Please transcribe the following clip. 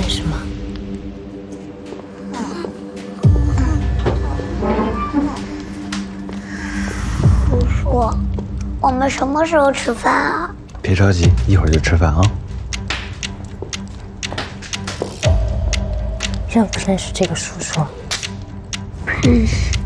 是吗？ 叔叔，我们什么时候吃饭啊？ 别着急，一会儿就吃饭啊。 认不认识这个叔叔？ 认识。